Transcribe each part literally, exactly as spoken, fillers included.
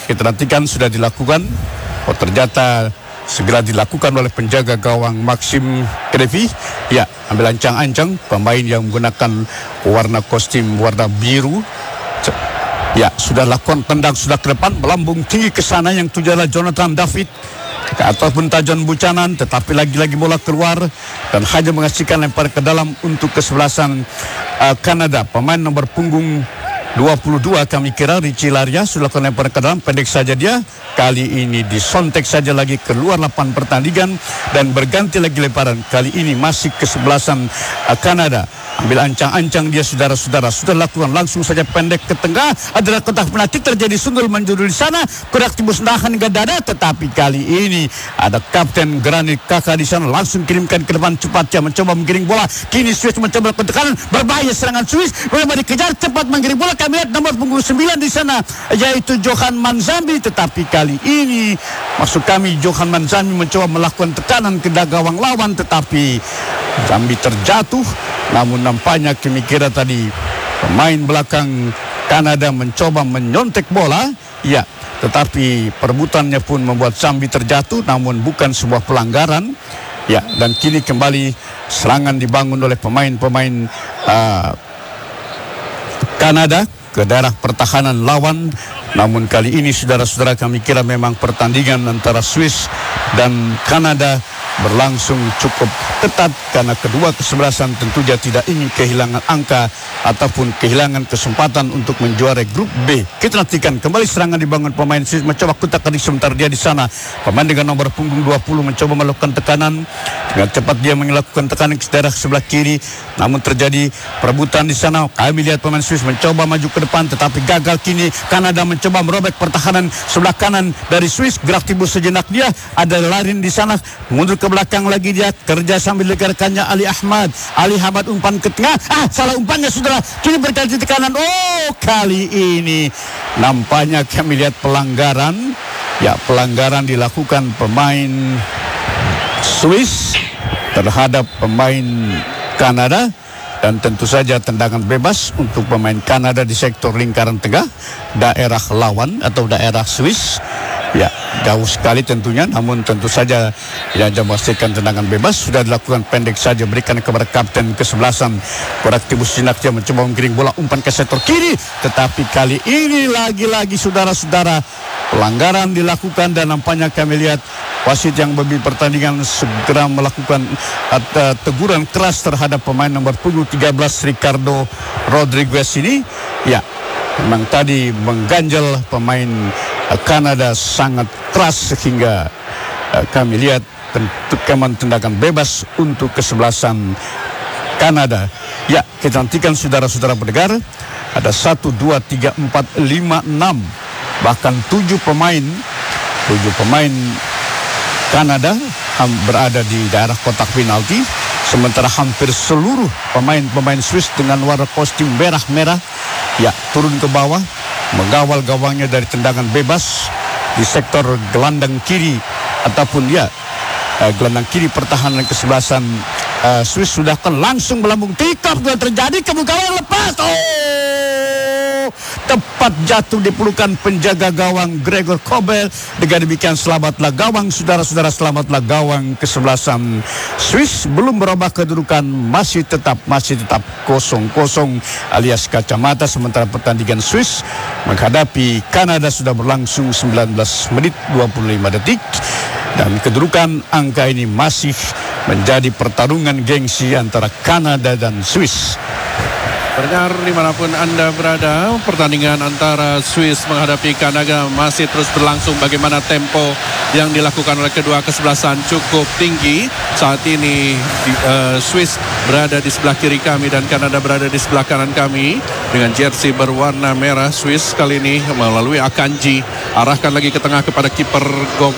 kita nantikan sudah dilakukan. Oh, ternyata segera dilakukan oleh penjaga gawang Maxim Krevi. Ya, ambil ancang-ancang pemain yang menggunakan warna kostum warna biru. Ya, sudah lakukan tendang sudah ke depan, melambung tinggi ke sana yang tuju adalah Jonathan David ke atas Tajon Buchanan, tetapi lagi-lagi bola keluar dan hanya mengasihkan lempar ke dalam untuk kesebelasan uh, Kanada. Pemain nomor punggung dua puluh dua kami kira Richie Laria sudah lakukan lempar ke dalam, pendek saja dia. Kali ini disontek saja lagi keluar lapangan pertandingan dan berganti lagi lemparan. Kali ini masih kesebelasan uh, Kanada. Ambil ancang-ancang dia saudara-saudara. Sudah lakukan langsung saja pendek ke tengah. Adalah kotak penalti terjadi sundul menjurul di sana. Kodak tibus nahan hingga dada. Tetapi kali ini ada Kapten Granit Kaka di sana. Langsung kirimkan ke depan cepat. Dia mencoba menggiring bola. Kini Swiss mencoba melakukan tekanan. Berbahaya serangan Swiss. Boleh dikejar cepat menggiring bola. Kami lihat nomor punggung sembilan di sana, yaitu Johan Manzambi. Tetapi kali ini maksud kami Johan Manzambi mencoba melakukan tekanan ke gawang lawan. Tetapi Zambi terjatuh. Namun nampaknya kami kira tadi pemain belakang Kanada mencoba menyontek bola. Ya, tetapi perebutannya pun membuat Zambi terjatuh, namun bukan sebuah pelanggaran. Ya, dan kini kembali serangan dibangun oleh pemain-pemain uh, Kanada ke daerah pertahanan lawan. Namun kali ini saudara-saudara kami kira memang pertandingan antara Swiss dan Kanada berlangsung cukup ketat karena kedua kesebelasan tentunya tidak ingin kehilangan angka ataupun kehilangan kesempatan untuk menjuarai grup B. Kita nantikan kembali serangan dibangun pemain Swiss, mencoba kutak tadi sebentar dia di sana. Pemain dengan nomor punggung dua puluh mencoba melakukan tekanan. Dengan cepat dia melakukan tekanan ke daerah sebelah kiri. Namun terjadi perebutan di sana. Kami lihat pemain Swiss mencoba maju ke depan tetapi gagal. Kini Kanada mencoba merobek pertahanan sebelah kanan dari Swiss. Gerak timbul sejenak dia. Ada Larin di sana. Mundur ke belakang lagi dia. Kerja sambil rekannya Ali Ahmad. Ali Ahmad umpan ke tengah. Ah, salah umpannya saudara. Kini berkali tekanan. Oh, kali ini nampaknya kami lihat pelanggaran. Ya, pelanggaran dilakukan pemain Swiss terhadap pemain Kanada. Dan tentu saja tendangan bebas untuk pemain Kanada di sektor lingkaran tengah daerah lawan atau daerah Swiss. Ya, jauh sekali tentunya, namun tentu saja tidak ada memastikan tendangan bebas. Sudah dilakukan pendek saja, berikan kepada kapten kesebelasan Koraktibus Sinakja mencoba menggiring bola umpan ke sektor kiri. Tetapi kali ini lagi-lagi saudara-saudara pelanggaran dilakukan dan nampaknya kami lihat wasit yang membimbing pertandingan segera melakukan uh, teguran keras terhadap pemain nomor punggung tiga belas Ricardo Rodriguez ini. Ya, memang tadi mengganjal pemain uh, Kanada sangat keras sehingga uh, kami lihat tentukan tendangan bebas untuk kesebelasan Kanada. Ya, kita nantikan saudara-saudara pendengar. Ada satu, dua, tiga, empat, lima, enam bahkan tujuh pemain tujuh pemain Kanada berada di daerah kotak penalti, sementara hampir seluruh pemain-pemain Swiss dengan warna kostum merah-merah ya turun ke bawah mengawal gawangnya dari tendangan bebas di sektor gelandang kiri ataupun ya uh, gelandang kiri pertahanan kesebelasan uh, Swiss sudah kan langsung melambung tikap sudah terjadi kebukaan lepas. Oh, tepat jatuh di pelukan penjaga gawang Gregor Kobel. Dengan demikian selamatlah gawang saudara-saudara, selamatlah gawang kesebelasan Swiss. Belum berubah kedudukan, masih tetap masih tetap kosong-kosong alias kacamata. Sementara pertandingan Swiss menghadapi Kanada sudah berlangsung sembilan belas menit dua puluh lima detik dan kedudukan angka ini masih menjadi pertarungan gengsi antara Kanada dan Swiss. Pendengar dimanapun Anda berada, pertandingan antara Swiss menghadapi Kanada masih terus berlangsung. Bagaimana tempo yang dilakukan oleh kedua kesebelasan cukup tinggi. Saat ini di, uh, Swiss berada di sebelah kiri kami dan Kanada berada di sebelah kanan kami dengan jersey berwarna merah. Swiss kali ini melalui Akanji arahkan lagi ke tengah kepada kiper Gobel.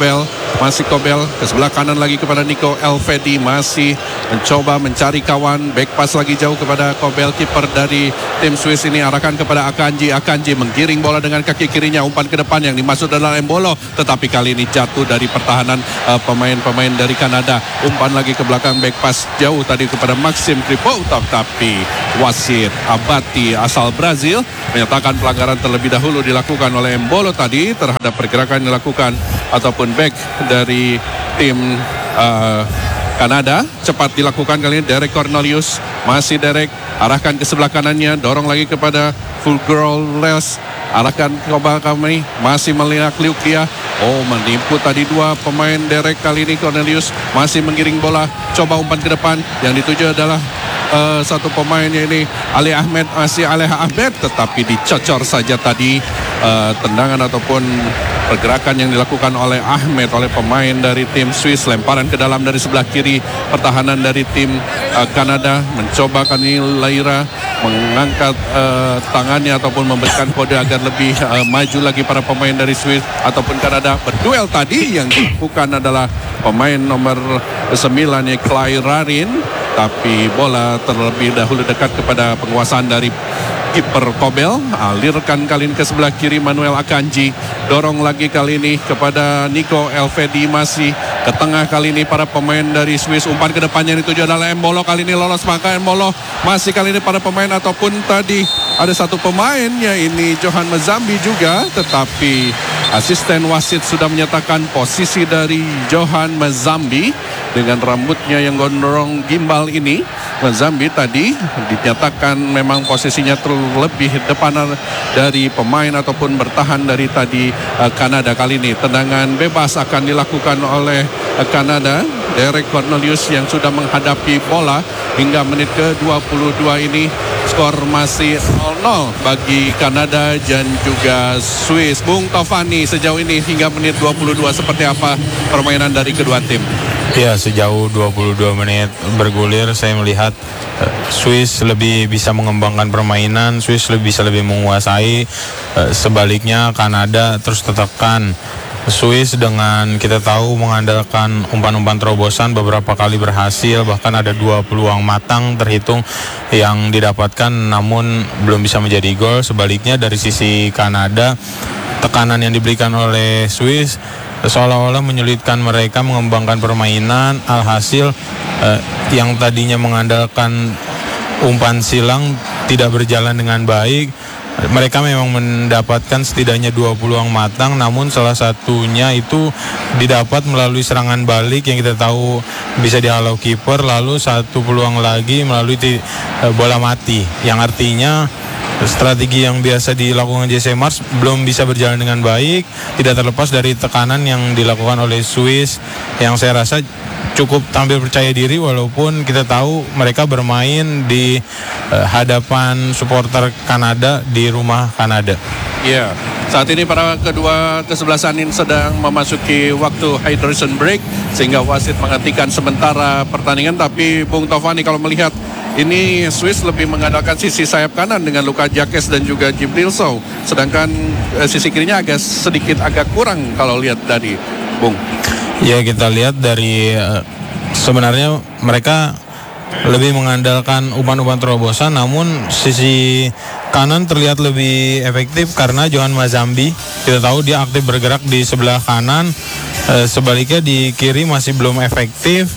masih Kobel ke sebelah kanan lagi kepada Nico Elvedi, masih mencoba mencari kawan, back pass lagi jauh kepada Kobel, kiper dari tim Swiss ini arahkan kepada Akanji. Akanji menggiring bola dengan kaki kirinya, umpan ke depan yang dimaksud adalah Embolo, tetapi kali ini jatuh dari pertahanan uh, pemain-pemain dari Kanada. Umpan lagi ke belakang, back pass jauh tadi kepada Maxim Kripo, tapi wasit Abati asal Brazil menyatakan pelanggaran terlebih dahulu dilakukan oleh Embolo tadi terhadap pergerakan yang dilakukan ataupun back dari tim uh, Kanada. Cepat dilakukan kali ini Derek Cornelius, masih Derek arahkan ke sebelah kanannya, dorong lagi kepada Fulgurles, arahkan ke bawah kami, masih melihat Liukia. Oh, menipu tadi dua pemain Derek, kali ini Cornelius masih menggiring bola, coba umpan ke depan, yang dituju adalah Uh, satu pemainnya ini Ali Ahmed, masih Ali Ahmed, tetapi dicocor saja tadi uh, tendangan ataupun pergerakan yang dilakukan oleh Ahmed oleh pemain dari tim Swiss. Lemparan ke dalam dari sebelah kiri pertahanan dari tim uh, Kanada, mencoba kali Laira mengangkat uh, tangannya ataupun memberikan kode agar lebih uh, maju lagi para pemain dari Swiss ataupun Kanada. Berduel tadi yang dilakukan adalah pemain nomor sembilan ya, Clay Rarin, tapi bola terlebih dahulu dekat kepada penguasaan dari kiper Kobel. Alirkan kali ini ke sebelah kiri Manuel Akanji, dorong lagi kali ini kepada Nico Elvedi, masih ke tengah kali ini para pemain dari Swiss. Umpan ke depannya yang dituju adalah Embolo, kali ini lolos, maka Embolo masih kali ini para pemain ataupun tadi ada satu pemainnya ini Johan Mazambi juga, tetapi asisten wasit sudah menyatakan posisi dari Johan Mazambi dengan rambutnya yang gondrong gimbal ini. Mazambi tadi dinyatakan memang posisinya terlebih depan dari pemain ataupun bertahan dari tadi uh, Kanada. Kali ini tendangan bebas akan dilakukan oleh uh, Kanada. Derek Cornelius yang sudah menghadapi bola hingga menit ke dua puluh dua ini. Skor masih nol nol bagi Kanada dan juga Swiss. Bung Tovani, sejauh ini hingga menit dua puluh dua seperti apa permainan dari kedua tim? Ya, sejauh dua puluh dua menit bergulir saya melihat uh, Swiss lebih bisa mengembangkan permainan, Swiss lebih bisa lebih menguasai. Uh, sebaliknya Kanada terus tertekan. Swiss dengan kita tahu mengandalkan umpan-umpan terobosan beberapa kali berhasil, bahkan ada dua peluang matang terhitung yang didapatkan namun belum bisa menjadi gol. Sebaliknya dari sisi Kanada, tekanan yang diberikan oleh Swiss seolah-olah menyulitkan mereka mengembangkan permainan. Alhasil eh, yang tadinya mengandalkan umpan silang tidak berjalan dengan baik. Mereka memang mendapatkan setidaknya dua peluang matang, namun salah satunya itu didapat melalui serangan balik yang kita tahu bisa dihalau kiper, lalu satu peluang lagi melalui t- bola mati, yang artinya strategi yang biasa dilakukan Jesse Marsch belum bisa berjalan dengan baik, tidak terlepas dari tekanan yang dilakukan oleh Swiss yang saya rasa cukup tampil percaya diri walaupun kita tahu mereka bermain di uh, hadapan supporter Kanada di rumah Kanada. Ya, saat ini para kedua kesebelasan ini sedang memasuki waktu hydration break sehingga wasit menghentikan sementara pertandingan. Tapi Bung Tovani, kalau melihat ini Swiss lebih mengandalkan sisi sayap kanan dengan Luka Jakes dan juga Jibril Sow, sedangkan eh, sisi kirinya agak sedikit agak kurang kalau lihat tadi, Bung. Ya, kita lihat dari uh, sebenarnya mereka lebih mengandalkan umpan-umpan terobosan, namun sisi kanan terlihat lebih efektif karena Johan Mazambi kita tahu dia aktif bergerak di sebelah kanan, uh, sebaliknya di kiri masih belum efektif.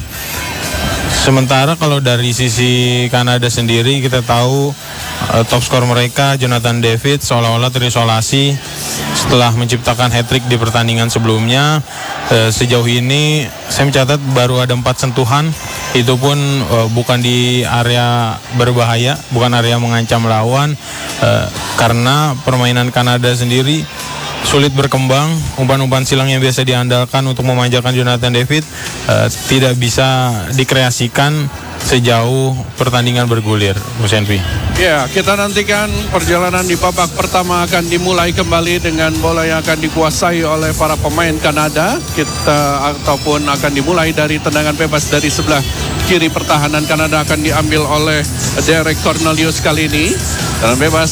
Sementara kalau dari sisi Kanada sendiri kita tahu uh, top skor mereka Jonathan David seolah-olah terisolasi setelah menciptakan hat-trick di pertandingan sebelumnya. Uh, sejauh ini saya mencatat baru ada empat sentuhan, itu pun uh, bukan di area berbahaya, bukan area mengancam lawan, uh, karena permainan Kanada sendiri sulit berkembang. Umpan-umpan silang yang biasa diandalkan untuk memanjakan Jonathan David uh, tidak bisa dikreasikan sejauh pertandingan bergulir, Mas Henry. Ya, kita nantikan perjalanan di babak pertama akan dimulai kembali dengan bola yang akan dikuasai oleh para pemain Kanada. Kita ataupun akan dimulai dari tendangan bebas dari sebelah kiri pertahanan Kanada akan diambil oleh Derek Cornelius kali ini. Tendangan bebas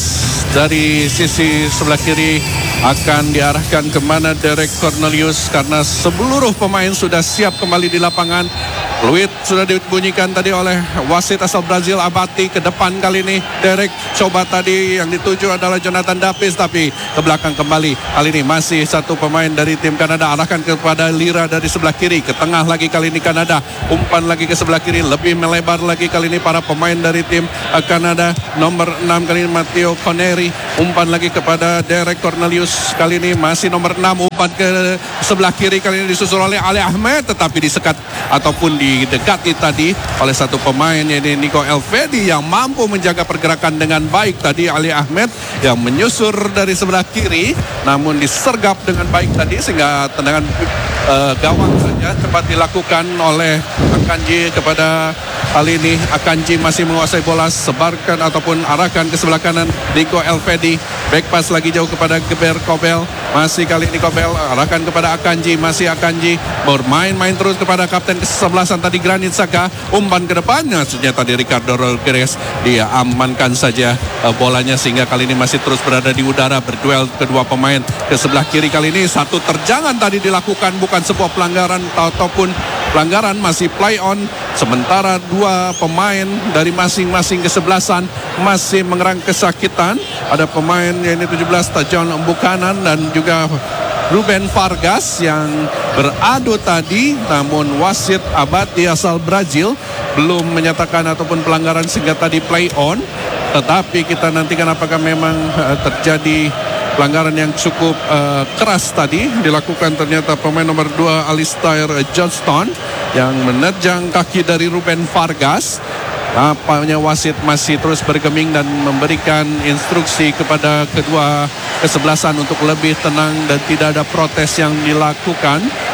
dari sisi sebelah kiri akan diarahkan kemana Derek Cornelius karena seluruh pemain sudah siap kembali di lapangan. Fluid sudah dibunyikan tadi oleh wasit asal Brazil Abati. Ke depan kali ini Derek, coba tadi yang dituju adalah Jonathan Davis tapi ke belakang kembali. Kali ini masih satu pemain dari tim Kanada, arahkan kepada Lira dari sebelah kiri. Ke tengah lagi kali ini Kanada, umpan lagi ke sebelah kiri, lebih melebar lagi kali ini para pemain dari tim Kanada. Nomor enam kali ini Matteo Connery, umpan lagi kepada Derek Cornelius. Kali ini masih nomor enam, umpan ke sebelah kiri, kali ini disusul oleh Ali Ahmed tetapi disekat ataupun didekati tadi oleh satu pemain yaitu Nico Elvedi yang mampu menjaga pergerakan dengan baik tadi. Ali Ahmed yang menyusur dari sebelah kiri namun disergap dengan baik tadi sehingga tendangan uh, gawang saja cepat dilakukan oleh Akanji. Kepada kali ini Akanji masih menguasai bola, sebarkan ataupun arahkan ke sebelah kanan Nico Elvedi. Back pass lagi jauh kepada Geber Kobel, masih kali ini Kobel arahkan kepada Akanji, masih Akanji bermain-main terus kepada kapten kesebelasan tadi Granit Xhaka. Umpan ke depannya maksudnya tadi Ricardo Rodriguez, dia amankan saja uh, bolanya sehingga kali ini masih terus berada di udara berduel kedua pemain. Ke sebelah kiri kali ini satu terjangan tadi dilakukan, bukan sebuah pelanggaran ataupun pelanggaran, masih play on. Sementara dua pemain dari masing-masing kesebelasan masih mengerang kesakitan. Ada pemain yaitu tujuh belas Tajon Buchanan dan juga Ruben Vargas yang beradu tadi, namun wasit Abati asal Brazil belum menyatakan ataupun pelanggaran sehingga tadi play on. Tetapi kita nantikan apakah memang uh, terjadi pelanggaran yang cukup uh, keras tadi dilakukan. Ternyata pemain nomor dua Alistair Johnston yang menerjang kaki dari Ruben Vargas. Apanya wasit masih terus bergeming dan memberikan instruksi kepada kedua kesebelasan untuk lebih tenang dan tidak ada protes yang dilakukan.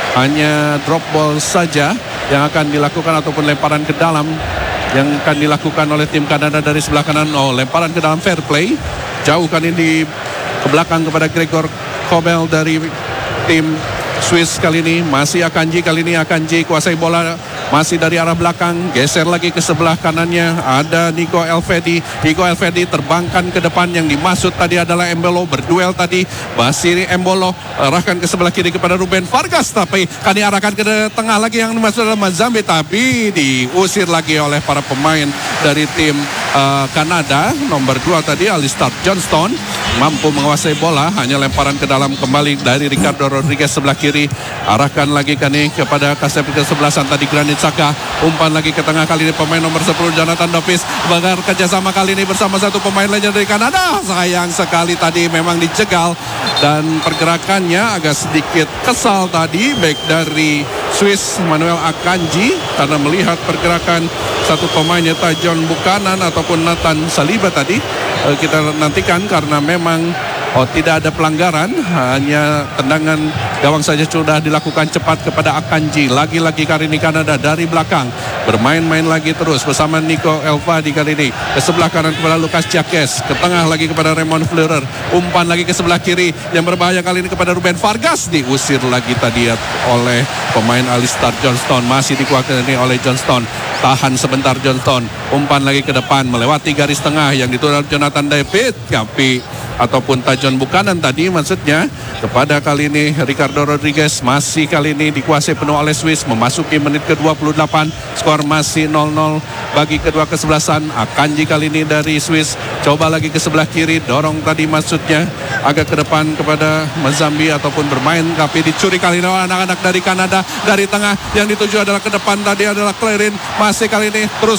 Hanya drop ball saja yang akan dilakukan ataupun lemparan ke dalam yang akan dilakukan oleh tim Kanada dari sebelah kanan. Oh, lemparan ke dalam fair play. Jauh kan ini di ke belakang kepada Gregor Kobel dari tim Swiss. Kali ini masih Akanji, kali ini Akanji kuasai bola masih dari arah belakang, geser lagi ke sebelah kanannya ada Nico Elvedi. Nico Elvedi terbangkan ke depan, yang dimaksud tadi adalah Embolo, berduel tadi masih Embolo, arahkan ke sebelah kiri kepada Ruben Vargas tapi kali arahkan ke tengah lagi yang dimaksud adalah Mazambi tapi diusir lagi oleh para pemain dari tim uh, Kanada. Nomor dua tadi Alistair Johnston mampu menguasai bola, hanya lemparan ke dalam kembali dari Ricardo Rodriguez sebelah kiri. Arahkan lagi kani kepada kasep kesebelasan tadi Granit Xhaka, umpan lagi ke tengah, kali ini pemain nomor sepuluh Jonathan Davis bakar kerjasama kali ini bersama satu pemain lainnya dari Kanada. Sayang sekali tadi memang dijegal dan pergerakannya agak sedikit kesal tadi back dari Swiss Manuel Akanji karena melihat pergerakan satu pemainnya Tajon Buchanan ataupun Nathan Saliba tadi. Kita nantikan karena memang oh, tidak ada pelanggaran, hanya tendangan gawang saja sudah dilakukan cepat kepada Akanji. Lagi-lagi kali ini Kanada dari belakang bermain-main lagi terus bersama Nico Elvedi kali ini ke sebelah kanan kepada Lucas Jacques, ke tengah lagi kepada Raymond Fleurer, umpan lagi ke sebelah kiri yang berbahaya kali ini kepada Ruben Vargas, diusir lagi tadi oleh pemain Alistair Johnston. Masih dikuasai oleh Johnston, tahan sebentar Johnston, umpan lagi ke depan melewati garis tengah yang ditolak Jonathan David tapi ataupun Tajon Buchanan tadi maksudnya kepada kali ini Ricardo Rodriguez. Masih kali ini dikuasai penuh oleh Swiss, memasuki menit ke dua puluh delapan, skor masih nol nol bagi kedua kesebelasan. Akanji kali ini dari Swiss coba lagi ke sebelah kiri, dorong tadi maksudnya agak ke depan kepada Mazambi ataupun bermain tapi dicuri kali ini anak-anak dari Kanada dari tengah, yang dituju adalah ke depan tadi adalah Clarin. Masih kali ini terus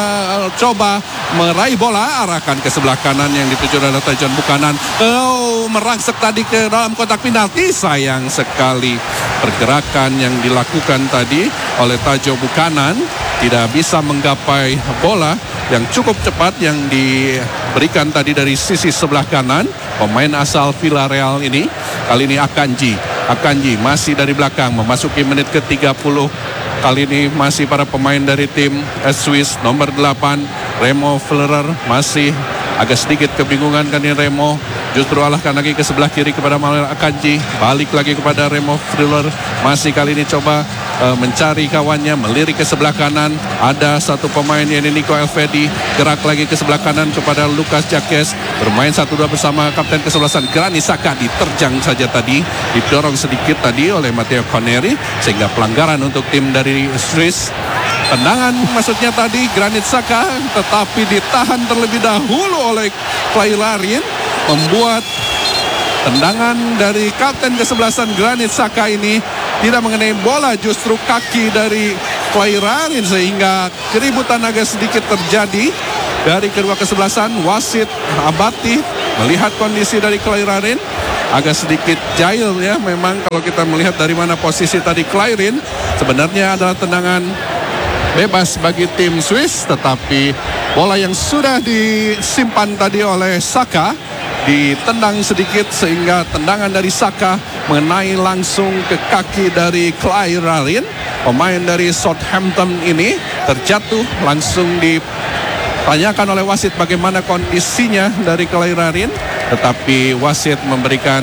mencoba meraih bola, arahkan ke sebelah kanan yang dituju adalah Tajon Buchanan. Oh, merangsek tadi ke dalam kotak penalti. Sayang sekali pergerakan yang dilakukan tadi oleh Tajon Buchanan tidak bisa menggapai bola yang cukup cepat yang diberikan tadi dari sisi sebelah kanan pemain asal Villarreal ini. Kali ini Akanji Akanji masih dari belakang memasuki menit ke tiga puluh. Kali ini masih para pemain dari tim Swiss. Nomor delapan Remo Fleurer masih agak sedikit kebingungan kan ini Remo, justru alahkan lagi ke sebelah kiri kepada Manuel Akanji, balik lagi kepada Remo Fleurer. Masih kali ini coba uh, mencari kawannya, melirik ke sebelah kanan. Ada satu pemain yang ini Nico Elvedi, gerak lagi ke sebelah kanan kepada Lucas Jacques, bermain satu dua bersama kapten kesebelasan Granit Xhaka, diterjang saja tadi, didorong sedikit tadi oleh Matteo Connery sehingga pelanggaran untuk tim dari Swiss. Tendangan maksudnya tadi Granit Xhaka, tetapi ditahan terlebih dahulu oleh Clay Larin, membuat tendangan dari kapten kesebelasan Granit Xhaka ini tidak mengenai bola, justru kaki dari Clay Larin, sehingga keributan agak sedikit terjadi dari kedua kesebelasan. Wasit Abati melihat kondisi dari Clay Larin agak sedikit jahil ya, memang kalau kita melihat dari mana posisi tadi Clay Larin, sebenarnya adalah tendangan bebas bagi tim Swiss, tetapi bola yang sudah disimpan tadi oleh Xhaka ditendang sedikit sehingga tendangan dari Xhaka mengenai langsung ke kaki dari Clay Larin, pemain dari Southampton ini terjatuh. Langsung ditanyakan oleh wasit bagaimana kondisinya dari Clay Larin, tetapi wasit memberikan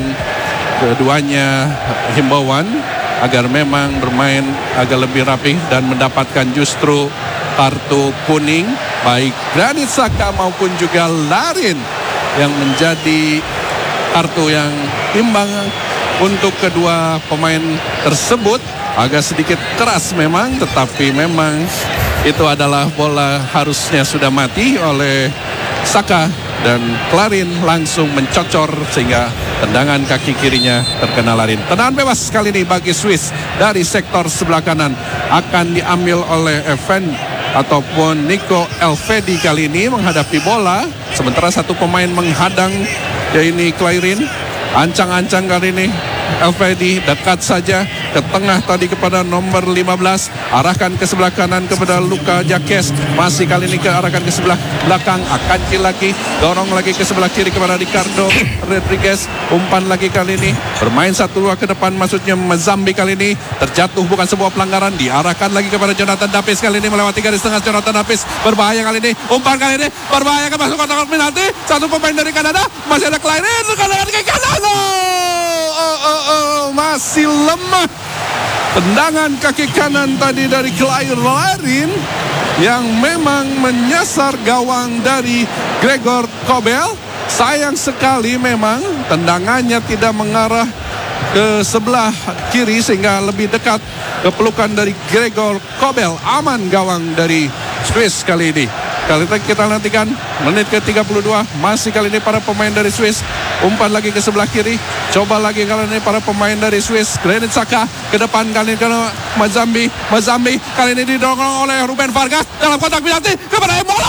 keduanya himbauan agar memang bermain agak lebih rapi dan mendapatkan justru kartu kuning baik Granit Xhaka maupun juga Larin, yang menjadi kartu yang imbang untuk kedua pemain tersebut. Agak sedikit keras memang, tetapi memang itu adalah bola harusnya sudah mati oleh Xhaka, dan Larin langsung mencocor sehingga tendangan kaki kirinya terkena Larin. Tendangan bebas kali ini bagi Swiss dari sektor sebelah kanan akan diambil oleh Evan ataupun Nico Elvedi kali ini menghadapi bola, sementara satu pemain menghadang, yaitu Clay Larin. Ancang-ancang kali ini Elvedi dekat saja ke tengah tadi kepada nomor lima belas, arahkan ke sebelah kanan kepada Lucas Jacques, masih kali ini ke arahkan ke sebelah belakang, akan lagi dorong lagi ke sebelah kiri kepada Ricardo Rodriguez, umpan lagi kali ini, bermain satu dua ke depan, maksudnya Mazambi kali ini terjatuh, bukan sebuah pelanggaran, diarahkan lagi kepada Jonathan Davies, kali ini melewati garis tengah. Jonathan Davies berbahaya kali ini, umpan kali ini berbahaya ke masuk kotak penalti, satu pemain dari Kanada, masih ada Clay Larin, kanan ke kanan. Oh, oh, oh, masih lemah. Tendangan kaki kanan tadi dari Clay Larin yang memang menyasar gawang dari Gregor Kobel. Sayang sekali memang tendangannya tidak mengarah ke sebelah kiri sehingga lebih dekat ke pelukan dari Gregor Kobel. Aman gawang dari Swiss kali ini. Kali ini kita nantikan menit ke tiga puluh dua, masih kali ini para pemain dari Swiss, umpan lagi ke sebelah kiri, coba lagi kali ini para pemain dari Swiss. Granit Xhaka ke depan kali ini ke Mazambi, Mazambi kali ini didorong oleh Ruben Vargas dalam kotak penalti kepada Embolo.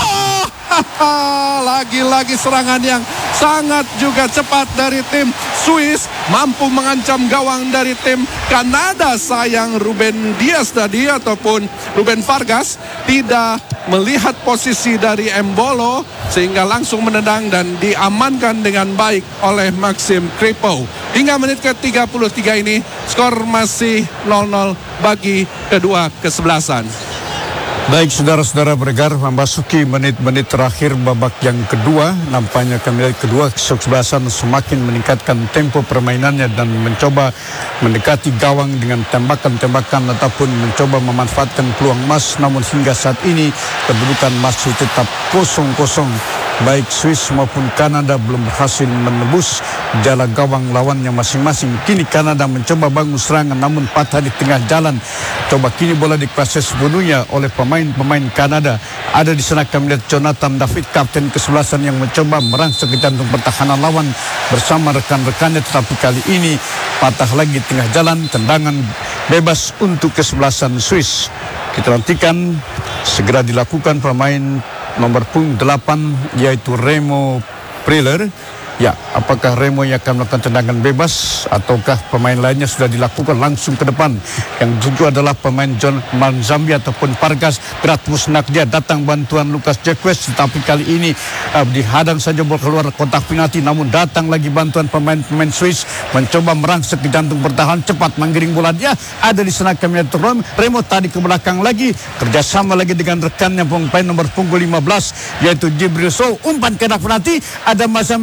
Lagi-lagi serangan yang sangat juga cepat dari tim Swiss, mampu mengancam gawang dari tim Kanada. Sayang Ruben Dias tadi ataupun Ruben Vargas tidak melihat posisi dari Embolo sehingga langsung menendang dan diamankan dengan baik oleh Maxim Kripo. Hingga menit ke tiga puluh tiga ini skor masih nol nol bagi kedua kesebelasan. Baik saudara-saudara bergar, memasuki menit-menit terakhir babak yang kedua, nampaknya kami kedua kesebelasan semakin meningkatkan tempo permainannya dan mencoba mendekati gawang dengan tembakan-tembakan ataupun mencoba memanfaatkan peluang emas. Namun hingga saat ini kedudukan masih tetap kosong kosong. Baik Swiss maupun Kanada belum berhasil menembus jala gawang lawannya masing-masing. Kini Kanada mencoba bangun serangan namun patah di tengah jalan. Coba kini bola dikuasai sepenuhnya oleh pemain-pemain Kanada. Ada di sana kami lihat Jonathan David, kapten kesebelasan yang mencoba merangsek ke jantung pertahanan lawan bersama rekan-rekannya, tetapi kali ini patah lagi tengah jalan. Tendangan bebas untuk kesebelasan Swiss. Kita nantikan segera dilakukan pemain nomor punggung delapan yaitu Remo Priller. Ya, apakah Remo yang akan melakukan tendangan bebas ataukah pemain lainnya sudah dilakukan langsung ke depan? Yang juga adalah pemain John Mazambi ataupun Vargas. Berat musnak dia, datang bantuan Lucas Jacques, tetapi kali ini uh, dihadang saja bola keluar kotak penalti. Namun datang lagi bantuan pemain-pemain Swiss mencoba merangsek ke jantung pertahanan, cepat menggiring bola dia. Ada di sana kami lihat Remo tadi ke belakang lagi, kerjasama lagi dengan rekannya pemain nomor punggung lima belas yaitu Jibril Sow. Umpan ke kotak penalti, ada Mazambi di situ.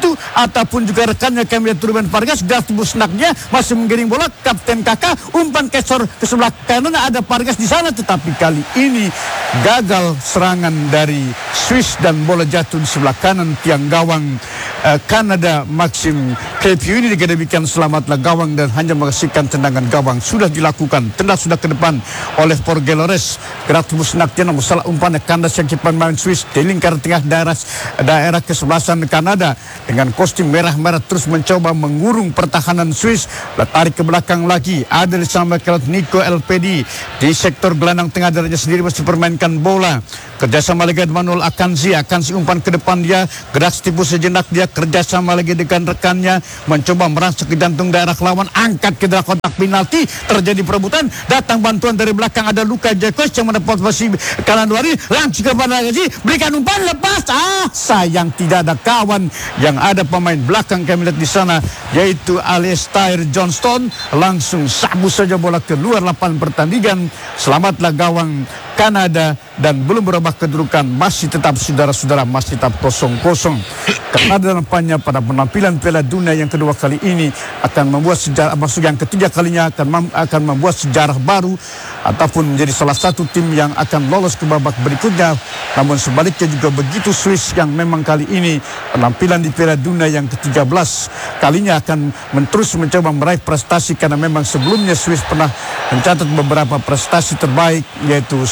itu ataupun juga rekannya kami lihat Ruben Vargas, Gratibus Naknya masih menggiring bola. Kapten Kakak umpan kesor ke sebelah kanan, ada Vargas di sana, tetapi kali ini gagal serangan dari Swiss dan bola jatuh di sebelah kanan tiang gawang uh, Kanada. Maxim Crepeau ini dikatakan selamatlah gawang dan hanya mengasihkan tendangan gawang sudah dilakukan, tendang sudah ke depan oleh Porgelores. Gratibus Naknya namun salah umpannya kandas yang kipan main Swiss di lingkar tengah daerah daerah kesebelasan Kanada dengan kostum merah-merah terus mencoba mengurung pertahanan Swiss. Tarik ke belakang lagi, ada di sana Nico L P D di sektor gelandang tengah darahnya sendiri masih permainkan bola. Kerjasama lagi Manuel Akanzi, Akanzi umpan ke depan dia, gerak tipu sejenak dia, kerjasama lagi dengan rekannya, mencoba merangsek ke jantung daerah lawan, angkat ke dalam kotak penalti, terjadi perebutan, datang bantuan dari belakang, ada Luka Jekos yang mendapat posisi kanan luari, langsung kepada Gazi, berikan umpan lepas, ah sayang tidak ada kawan, yang ada pemain belakang kami lihat di sana, yaitu Alistair Johnston, langsung sabu saja bola keluar lapangan pertandingan. Selamatlah gawang Kanada dan belum berubah kedudukan, masih tetap saudara-saudara masih tetap kosong kosong. Kanada nampaknya pada penampilan Piala Dunia yang kedua kali ini akan membuat sejarah, maksud yang ketiga kalinya akan mem, akan membuat sejarah baru ataupun menjadi salah satu tim yang akan lolos ke babak berikutnya. Namun sebaliknya juga begitu Swiss yang memang kali ini penampilan di Piala Dunia yang ke tiga belas kalinya akan terus mencoba meraih prestasi, karena memang sebelumnya Swiss pernah mencatat beberapa prestasi terbaik yaitu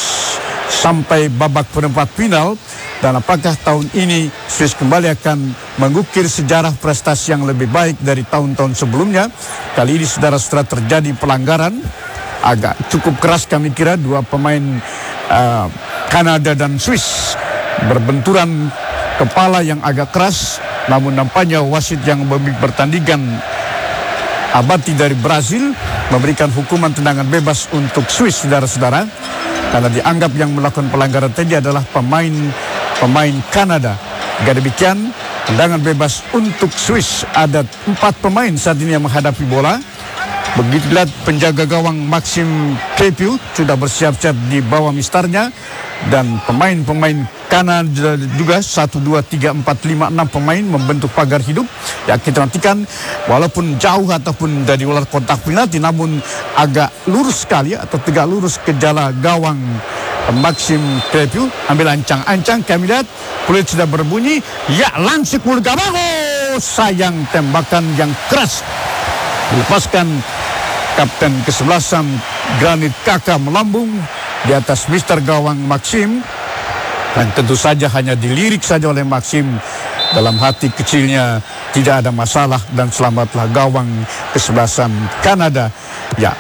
sampai babak perempat final. Dan apakah tahun ini Swiss kembali akan mengukir sejarah prestasi yang lebih baik dari tahun-tahun sebelumnya? Kali ini saudara-saudara terjadi pelanggaran agak cukup keras, kami kira dua pemain uh, Kanada dan Swiss berbenturan kepala yang agak keras. Namun nampaknya wasit yang memimpin pertandingan Abati dari Brazil memberikan hukuman tendangan bebas untuk Swiss, saudara-saudara, karena dianggap yang melakukan pelanggaran tadi adalah pemain pemain Kanada. Jika demikian, tendangan bebas untuk Swiss. Ada empat pemain saat ini yang menghadapi bola. Begitu lihat penjaga gawang Maxim Crepeau sudah bersiap-siap di bawah mistarnya, dan pemain-pemain Kanada juga satu, dua, tiga, empat, lima, enam pemain membentuk pagar hidup. Ya, kita nantikan walaupun jauh ataupun dari luar kotak penalti, namun agak lurus sekali atau tegak lurus ke jala gawang Maxim Crepeau. Ambil ancang-ancang, kami lihat kulit sudah berbunyi. Ya, langsung mulut gawang. Oh, sayang tembakan yang keras dilepaskan kapten kesebelasan Granit Xhaka melambung di atas mister gawang Maxim. Dan tentu saja hanya dilirik saja oleh Maxim, dalam hati kecilnya tidak ada masalah, dan selamatlah gawang kesebelasan Kanada. Ya,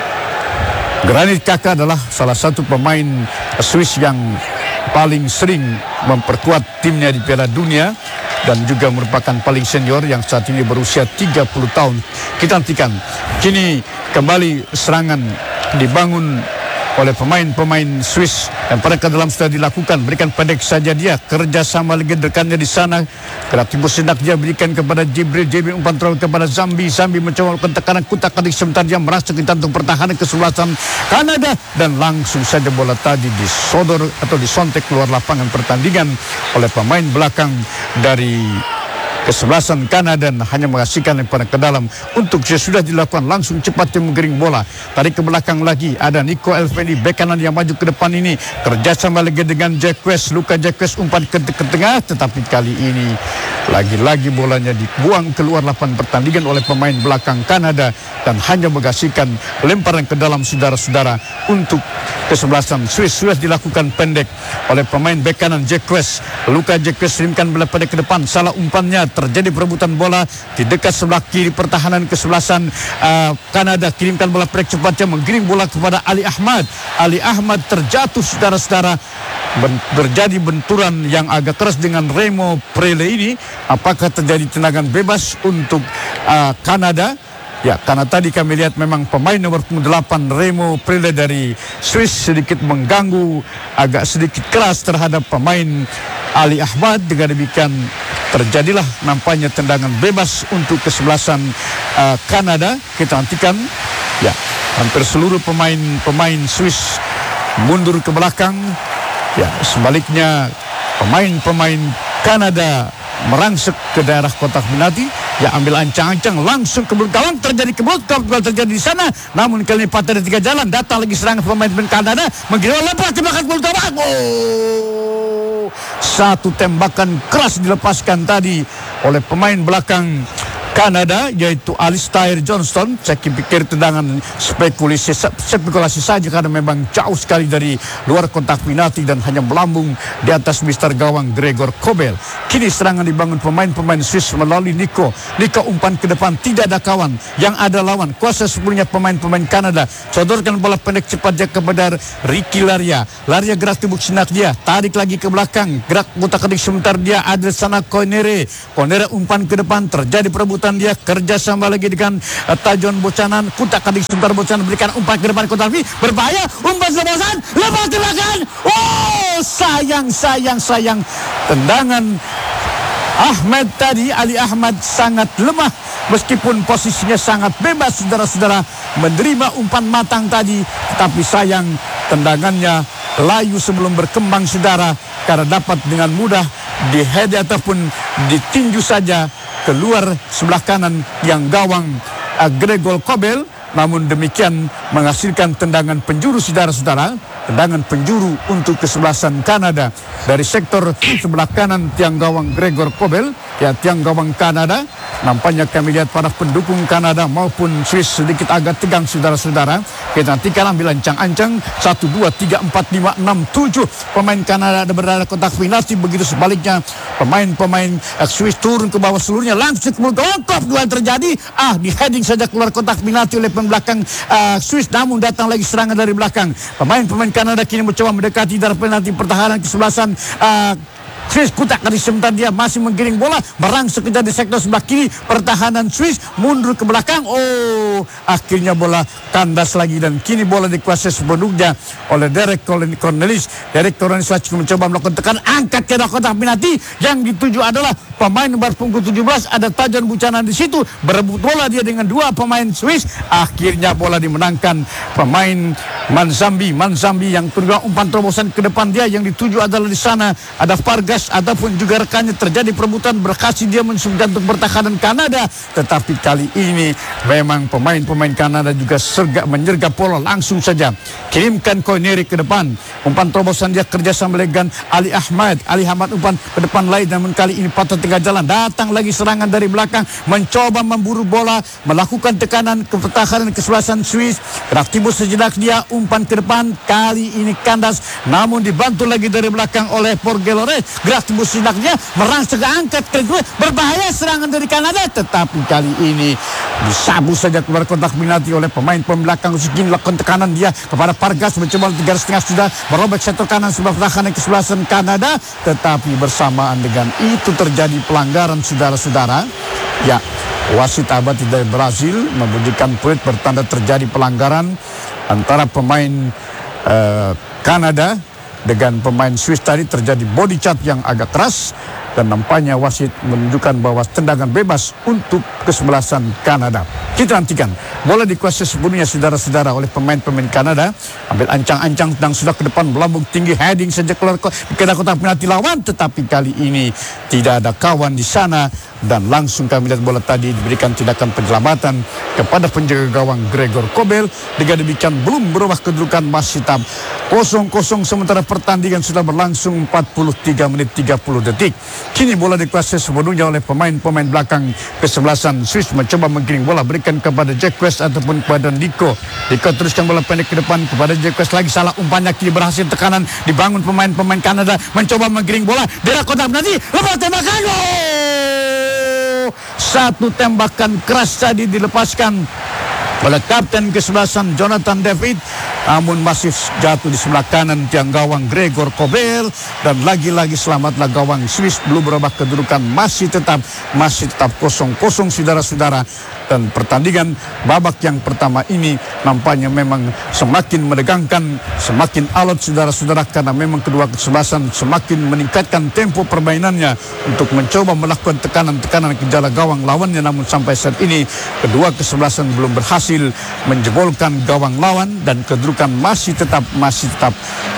Granit Xhaka adalah salah satu pemain Swiss yang paling sering memperkuat timnya di Piala Dunia dan juga merupakan paling senior yang saat ini berusia tiga puluh tahun. Kita nantikan. Kini kembali serangan dibangun oleh pemain-pemain Swiss dan pada ke dalam sudah dilakukan. Berikan pendek saja dia, kerjasama lagi rekannya di sana. Kreativitas hendak dia berikan kepada Jibril, Jibril umpan terlalu kepada Zambi, Zambi mencoba melakukan tekanan kutak kali, sebentar dia merasa jantung pertahanan kesebelasan Kanada, dan langsung saja bola tadi disodor atau disontek keluar lapangan pertandingan oleh pemain belakang dari kesebelasan Kanada, dan hanya mengasihkan lemparan ke dalam untuk sudah dilakukan. Langsung cepat dia menggiring bola, tarik ke belakang lagi, ada Nico Elveni bek kanan yang maju ke depan ini, kerjasama lagi dengan Jacques, Luka Jacques umpan ke, ke tengah, tetapi kali ini lagi-lagi bolanya dibuang keluar lapangan pertandingan oleh pemain belakang Kanada, dan hanya mengasihkan lemparan ke dalam, saudara-saudara, untuk kesebelasan Swiss. Sudah dilakukan pendek oleh pemain bek kanan Jacques, Luka Jacques kirimkan bola pendek ke depan, salah umpannya, terjadi perebutan bola di dekat sebelah kiri pertahanan kesebelasan uh, Kanada. Kirimkan bola pendek cepatnya, menggiring bola kepada Ali Ahmad. Ali Ahmad terjatuh, saudara-saudara. Ben- terjadi benturan yang agak keras dengan Remo Prele ini. Apakah terjadi tendangan bebas untuk uh, Kanada? Ya, karena tadi kami lihat memang pemain nomor delapan Remo Prele dari Swiss sedikit mengganggu, agak sedikit keras terhadap pemain Ali Ahmad. Dengan demikian terjadilah nampaknya tendangan bebas untuk kesebelasan uh, Kanada. Kita nantikan. Ya, hampir seluruh pemain-pemain Swiss mundur ke belakang. Ya, sebaliknya pemain-pemain Kanada merangsek ke daerah kotak penalti. Ya, ambil ancang-ancang langsung ke belakang gawang, terjadi kebut, gol terjadi di sana. Namun kali ini patah dari tiga jalan, datang lagi serangan pemain-pemain Kanada, menggiring lepas tembakan gol gawang. Oh, satu tembakan keras dilepaskan tadi oleh pemain belakang Kanada, yaitu Alistair Johnston. Saya pikir tendangan spekulasi, spekulasi saja karena memang jauh sekali dari luar kotak penalti dan hanya melambung di atas mister gawang Gregor Kobel. Kini serangan dibangun pemain-pemain Swiss melalui Nico. Nico umpan ke depan, tidak ada kawan, yang ada lawan. Kuasa sepenuhnya pemain-pemain Kanada. Sodorkan bola pendek cepatnya kepada Ricky Laria. Laria gerak tembuk sinak dia, tarik lagi ke belakang, gerak utak-atik sebentar dia, ada sana Koinere. Koinere umpan ke depan, terjadi perebutan dia, kerjasama lagi dengan uh, Tajon Bocanan. Kutak adik sebentar Bocanan berikan umpan ke depan Kota Alfi, berbahaya, umpan Bocanan, lepas tembakan. Oh, sayang, sayang, sayang. Tendangan Ahmad tadi, Ali Ahmad sangat lemah. Meskipun posisinya sangat bebas, saudara-saudara, menerima umpan matang tadi, tetapi sayang tendangannya layu sebelum berkembang, saudara, karena dapat dengan mudah dihead ataupun ditinju saja keluar sebelah kanan yang gawang uh, Gregor Kobel. Namun demikian menghasilkan tendangan penjuru, saudara-saudara. Tendangan penjuru untuk kesebelasan Kanada dari sektor sebelah kanan tiang gawang Gregor Kobel. Ya, tiang gawang Kanada. Nampaknya kami lihat para pendukung Kanada maupun Swiss sedikit agak tegang, saudara-saudara. Kita nantikan ambil ancang-ancang. Satu, dua, tiga, empat, lima, enam, tujuh pemain Kanada ada berada kotak penalti. Begitu sebaliknya pemain-pemain uh, Swiss turun ke bawah seluruhnya. Langsung ke belakang, dua terjadi. Ah, di heading saja keluar kotak penalti oleh pemain belakang uh, Swiss. Namun datang lagi serangan dari belakang. Pemain-pemain Kanada kini mencoba mendekati darah penalti pertahanan kesebelasan uh, Swiss. Kutak dari sebentar dia masih menggiring bola, merangsek di sektor sebelah kiri pertahanan Swiss, mundur ke belakang. Oh, akhirnya bola kandas lagi dan kini bola dikuasai sepenuhnya oleh Derek Cornelis. Derek Cornelis mencoba melakukan tekan, angkat ke dalam kotak penalti. Yang dituju adalah pemain nomor punggung tujuh belas, ada Tajon Buchanan di situ, berebut bola dia dengan dua pemain Swiss. Akhirnya bola dimenangkan pemain Manzambi. Manzambi yang terus umpan terobosan ke depan dia, yang dituju adalah di sana ada Vargas ataupun juga rekannya. Terjadi perebutan, berhasil dia menusuk jantung pertahanan Kanada. Tetapi kali ini memang pemain-pemain Kanada juga sergap menyergap bola langsung saja. Kirimkan Koinere ke depan. Umpan terobosan dia kerjasama dengan Ali Ahmad. Ali Ahmad umpan ke depan lain, namun kali ini patah tengah jalan. Datang lagi serangan dari belakang, mencoba memburu bola, melakukan tekanan ke pertahanan kesebelasan Swiss. Gerak timbul sejenak dia, umpan ke depan, kali ini kandas, namun dibantu lagi dari belakang oleh Porgelore. Gerak timbul sejenaknya, merangsek angkat ke kedua, berbahaya serangan dari Kanada, tetapi kali ini disabu saja keluar kotak penalti oleh pemain pembelakang. Segini lakukan tekanan dia kepada Vargas, mencoba tiga setengah sudah merobek sektor kanan sebelah pertahanan kesebelasan Kanada, tetapi bersamaan dengan itu terjadi pelanggaran, saudara-saudara. Ya, wasit abadi dari Brazil membunyikan peluit bertanda terjadi pelanggaran antara pemain uh, Kanada dengan pemain Swiss tadi. Terjadi body charge yang agak keras dan nampaknya wasit menunjukkan bahwa tendangan bebas untuk kesebelasan Kanada. Kita nantikan bola dikuasai sepenuhnya, saudara-saudara, oleh pemain-pemain Kanada. Ambil ancang-ancang dan sudah ke depan, melambung tinggi, heading saja keluar ke kotak penalti lawan, tetapi kali ini tidak ada kawan di sana dan langsung kami lihat bola tadi diberikan tindakan penyelamatan kepada penjaga gawang Gregor Kobel. Dengan demikian belum berubah kedudukan, masih tetap kosong kosong sementara pertandingan sudah berlangsung empat puluh tiga menit tiga puluh detik. Kini bola dikuasai sepenuhnya oleh pemain-pemain belakang kesebelasan Swiss, mencoba menggiring bola, berikan kepada Jack West ataupun kepada Nico. Nico teruskan bola pendek ke depan kepada Jack West, lagi salah umpannya, kini berhasil tekanan dibangun pemain-pemain Kanada, mencoba menggiring bola dari kotak penalti, lepas tembakan. Oh! Satu tembakan keras tadi dilepaskan oleh kapten kesebelasan Jonathan David, namun masih jatuh di sebelah kanan tiang gawang Gregor Kobel, dan lagi-lagi selamatlah gawang Swiss. Belum berubah kedudukan, masih tetap masih tetap kosong kosong, saudara-saudara. Dan pertandingan babak yang pertama ini nampaknya memang semakin menegangkan, semakin alot, saudara-saudara, karena memang kedua kesebelasan semakin meningkatkan tempo permainannya untuk mencoba melakukan tekanan-tekanan ke jala gawang lawannya. Namun sampai saat ini kedua kesebelasan belum berhasil menjebolkan gawang lawan dan kedudukan masih tetap masih tetap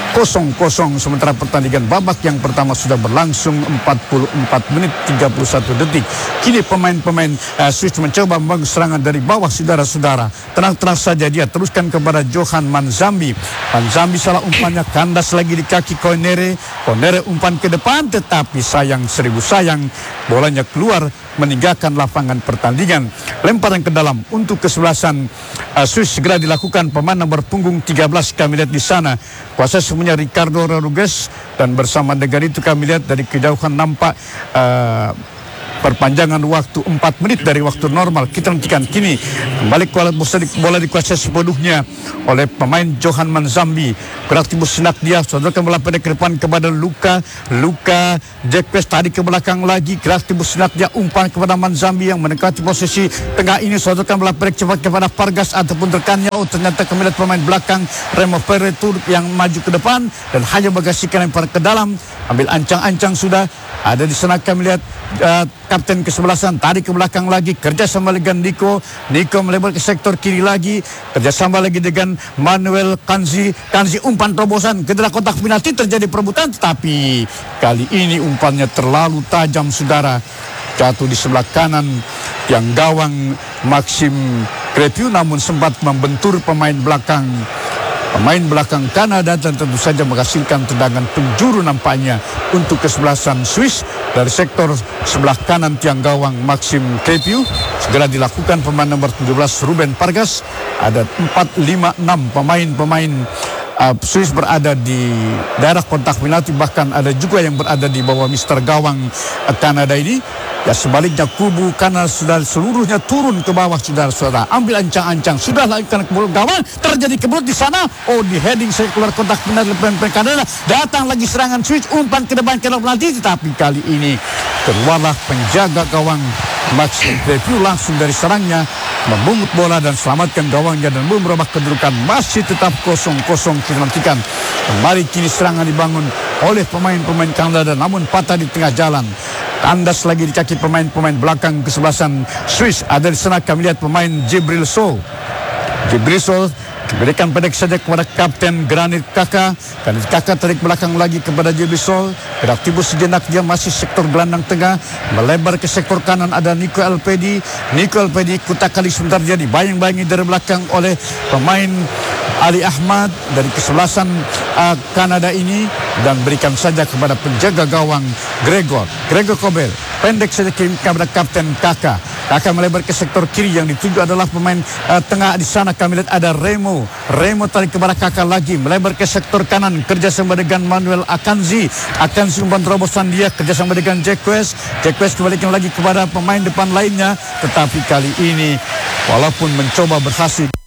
kosong kosong. Sementara pertandingan babak yang pertama sudah berlangsung empat puluh empat menit tiga puluh satu detik. Kini pemain-pemain uh, Swiss mencoba membangun serangan dari bawah, saudara-saudara. Tenang-tenang saja dia teruskan kepada Johan Manzambi. Manzambi salah umpannya, kandas lagi di kaki Konere. Konere umpan ke depan, tetapi sayang seribu sayang bolanya keluar meninggalkan lapangan pertandingan. Lemparan ke dalam untuk kesebelasan uh, Swiss segera dilakukan pemain nomor punggung tiga belas. Kami lihat di sana kuasa semuanya Ricardo Rodriguez, dan bersama dengan itu kami lihat dari kejauhan nampak uh, perpanjangan waktu empat menit dari waktu normal. Kita nantikan kini kembali bola, bola dikuasai sepenuhnya oleh pemain Johan Manzambi. Beraktivitas senak dia, saudara bola pendek ke depan kepada Luka. Luka Jacques tadi ke belakang lagi. Beraktivitas senak dia, umpan kepada Manzambi yang mendekati posisi tengah ini. Saudara bola pendek cepat kepada Vargas ataupun rekannya. Oh, ternyata kami lihat pemain belakang Remo Ferretur yang maju ke depan dan hanya bagasikan lempar ke dalam. Ambil ancang-ancang sudah ada di sana. Kami lihat uh, kapten kesebelasan tarik ke belakang lagi, kerjasama dengan Nico. Nico melebar ke sektor kiri lagi, kerjasama lagi dengan Manuel Kanzi. Kanzi umpan terobosan ke dalam kotak penalti, terjadi perebutan, tetapi kali ini umpannya terlalu tajam, saudara. Jatuh di sebelah kanan yang gawang Maxim Crepiu, namun sempat membentur pemain belakang Pemain belakang Kanada dan tentu saja menghasilkan tendangan penjuru nampaknya untuk kesebelasan Swiss dari sektor sebelah kanan tiang gawang Maxim Crepiu. Segera dilakukan pemain nomor tujuh belas Ruben Vargas. Ada empat, lima, enam pemain-pemain uh, Swiss berada di daerah kontak penalti, bahkan ada juga yang berada di bawah mister gawang uh, Kanada ini. Ya, sebaliknya kubu kanan sudah seluruhnya turun ke bawah, saudara-saudara. Ambil ancang-ancang, sudah lakukan ke gawang, terjadi kebelut di sana. Oh, di heading saya keluar kontak penalti pemain Kanada. Datang lagi serangan Swiss, umpan ke depan ke penalti, tetapi kali ini keluarlah penjaga gawang Maxim Crepiu langsung dari serangnya, membungut bola dan selamatkan gawangnya dan merubah kedudukan. Masih tetap kosong kosong. Kita nantikan kembali kini serangan dibangun oleh pemain-pemain Kanada, namun patah di tengah jalan. Kandas lagi di kaki pemain-pemain belakang kesebelasan Swiss. Ada di sana kami lihat pemain Jibril Sow. Jibril Sow diberikan pendek saja kepada Kapten Granit Xhaka. Granit Xhaka tarik belakang lagi kepada Jibril Sow. Beraktivitas sejenak dia masih sektor gelandang tengah. Melebar ke sektor kanan ada Nico Elpedi. Nico Elpedi kutak kali sebentar dia dibayang-bayangi dari belakang oleh pemain Ali Ahmad dari kesebelasan uh, Kanada ini, dan berikan saja kepada penjaga gawang Gregor Gregor Kobel. Pendek saja kepada Kapten Kaka. Kaka melebar ke sektor kiri, yang dituju adalah pemain uh, tengah di sana. Kami lihat ada Remo. Remo tarik kepada Kaka lagi, melebar ke sektor kanan, kerjasama dengan Manuel Akanzi. Akanzi umpan terobosan dia, kerjasama dengan Jacques. Jacques kembalikan lagi kepada pemain depan lainnya, tetapi kali ini walaupun mencoba berhasil